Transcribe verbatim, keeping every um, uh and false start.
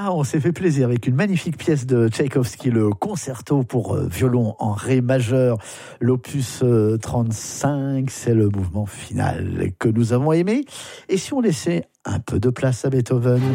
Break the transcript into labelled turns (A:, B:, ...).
A: là, on s'est fait plaisir avec une magnifique pièce de Tchaïkovski, le concerto pour violon en ré majeur, l'opus trente-cinq, c'est le mouvement final que nous avons aimé. Et si on laissait un peu de place à Beethoven ?